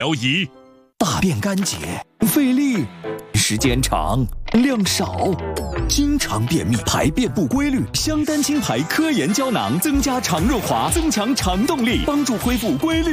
漂移。 大便干结，费力，时间长，量少，经常便秘，排便不规律。香丹青牌科研胶囊增加肠润滑，增强肠动力，帮助恢复规律。